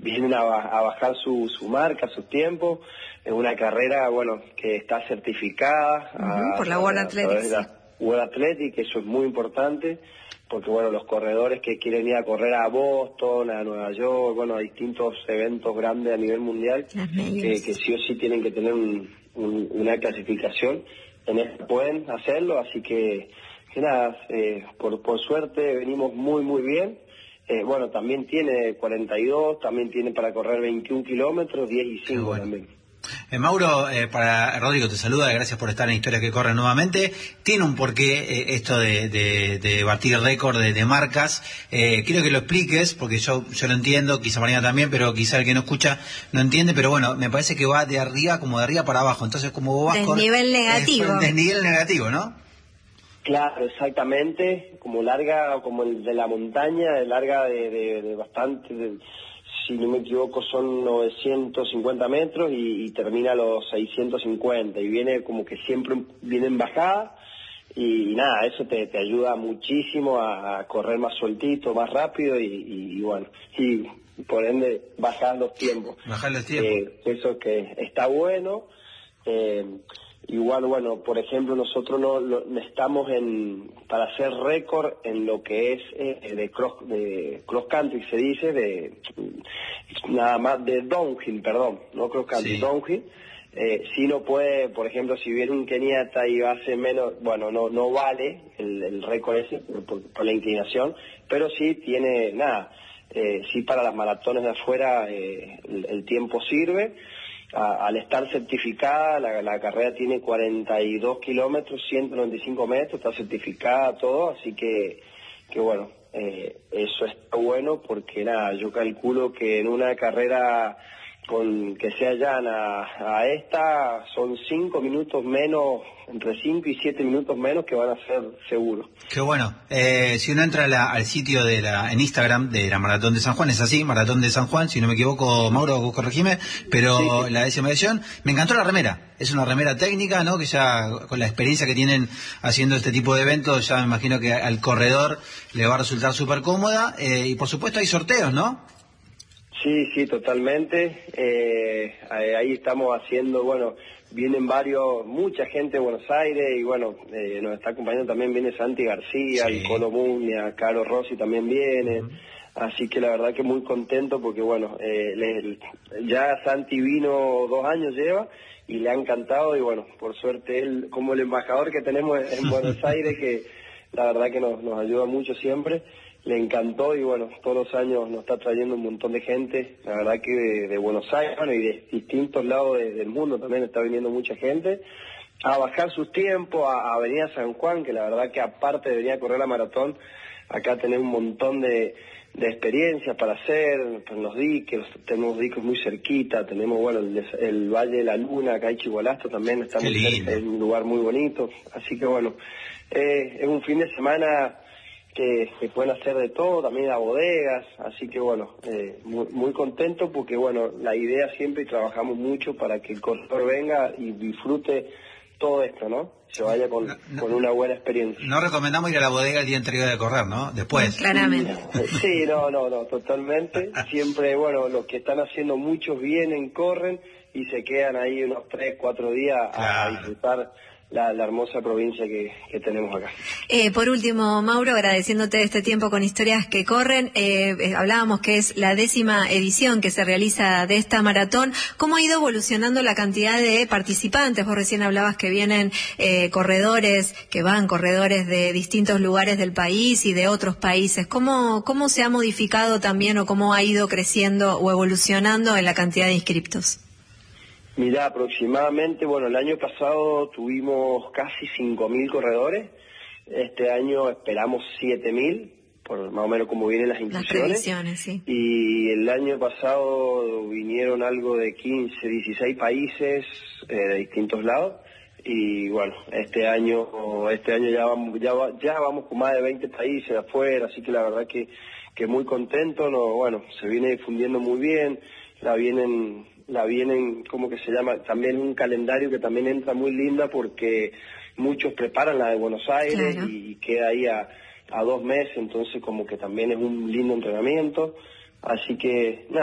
vienen a bajar su marca, sus tiempos. Es una carrera, bueno, que está certificada por la World Athletics. de la World Athletics, eso es muy importante, porque bueno, los corredores que quieren ir a correr a Boston, a Nueva York, bueno, a distintos eventos grandes a nivel mundial, que sí o sí tienen que tener una clasificación, pueden hacerlo, así que nada, por suerte venimos muy bien. Bueno, también tiene 42, también tiene para correr 21 kilómetros, 10 y 5 bueno. También. Mauro, para Rodrigo te saluda, gracias por estar en Historias que Corren nuevamente. Tiene un porqué esto de batir récord de marcas. Quiero que lo expliques, porque yo lo entiendo, quizá Marina también, pero quizá el que no escucha no entiende, pero bueno, me parece que va de arriba para abajo. Entonces, como vos vas desnivel negativo. Desnivel negativo, ¿no? Claro, exactamente, como larga, como el de la montaña, larga de bastante, si no me equivoco son 950 metros y termina a los 650 y viene como que siempre viene en bajada y nada, eso te ayuda muchísimo a correr más sueltito, más rápido y bueno, y por ende bajar los tiempos. Eso que está bueno. Igual, bueno, por ejemplo, nosotros no estamos para hacer récord en lo que es de cross country, se dice, nada más de downhill, perdón, no cross country, sí. Downhill. Si no puede, por ejemplo, si viene un keniata y hace menos, bueno, no vale el récord ese por la inclinación, pero sí tiene, sí para las maratones de afuera el tiempo sirve. Al estar certificada, la carrera tiene 42 kilómetros, 195 metros, está certificada todo, así que bueno, eso está bueno porque yo calculo que en una carrera que sea llana a esta son 5 minutos menos, entre 5 y 7 minutos menos que van a ser seguros. Qué bueno. Si uno entra al sitio en Instagram de la Maratón de San Juan, es así, Maratón de San Juan, si no me equivoco, Mauro, vos corregime, pero sí. La décima edición, me encantó la remera. Es una remera técnica, ¿no? Que ya con la experiencia que tienen haciendo este tipo de eventos, ya me imagino que al corredor le va a resultar súper cómoda. Y por supuesto hay sorteos, ¿no? Sí, totalmente. Ahí estamos haciendo, bueno, vienen mucha gente de Buenos Aires y bueno, nos está acompañando también, viene Santi García, sí. El Colo Muña, Caro Rossi también viene, así que la verdad que muy contento porque bueno, ya Santi vino 2 años lleva y le ha encantado y bueno, por suerte él, como el embajador que tenemos en Buenos Aires, que la verdad que nos ayuda mucho siempre, le encantó y bueno, todos los años nos está trayendo un montón de gente, la verdad que de Buenos Aires, bueno, y de distintos lados del mundo también está viniendo mucha gente a bajar sus tiempos, a venir a San Juan, que la verdad que aparte de venir a correr la maratón, acá tenemos un montón de experiencias para hacer, en los diques, tenemos diques muy cerquita, tenemos bueno el Valle de la Luna, acá en Chihualasto también está muy cerca, es un lugar muy bonito, así que bueno, es un fin de semana que se pueden hacer de todo, también a bodegas, así que bueno, muy contento porque bueno, la idea siempre y trabajamos mucho para que el corredor venga y disfrute todo esto, ¿no? Se vaya con una buena experiencia. No recomendamos ir a la bodega el día anterior de correr, ¿no? Después. Claramente. Sí, no, totalmente. Siempre, bueno, los que están haciendo muchos vienen, corren y se quedan ahí unos 3, 4 días a disfrutar la hermosa provincia que tenemos acá. Por último, Mauro, agradeciéndote este tiempo con Historias que Corren, hablábamos que es la 10ª edición que se realiza de esta maratón. ¿Cómo ha ido evolucionando la cantidad de participantes? Vos recién hablabas que vienen corredores de distintos lugares del país y de otros países. ¿Cómo se ha modificado también o cómo ha ido creciendo o evolucionando en la cantidad de inscriptos? Mirá, aproximadamente, bueno, el año pasado tuvimos casi 5.000 corredores, este año esperamos 7.000, por más o menos como vienen las inscripciones. Las previsiones, sí. Y el año pasado vinieron algo de 15, 16 países de distintos lados, y bueno, este año ya vamos con más de 20 países de afuera, así que la verdad que muy contento, bueno, se viene difundiendo muy bien, la vienen, ¿cómo que se llama? También un calendario que también entra muy linda porque muchos preparan la de Buenos Aires, claro. y queda ahí a 2 meses, entonces como que también es un lindo entrenamiento, así que nada.